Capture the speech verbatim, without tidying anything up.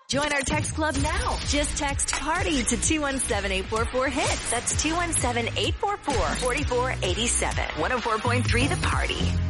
Join our text club now. Just text PARTY to two one seven, eight four four, HIT. That's two one seven, eight four four, four four eight seven. one oh four point three The Party.